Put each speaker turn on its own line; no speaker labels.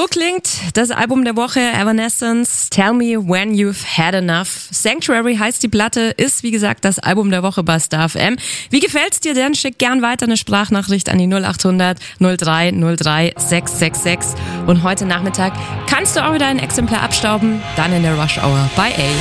So klingt das Album der Woche, Evanescence, Tell Me When You've Had Enough. Sanctuary heißt die Platte, ist wie gesagt das Album der Woche bei Star FM. Wie gefällt's dir denn? Schick gern weiter eine Sprachnachricht an die 0800 03 03 666. Und heute Nachmittag kannst du auch wieder ein Exemplar abstauben, dann in der Rush Hour bei A.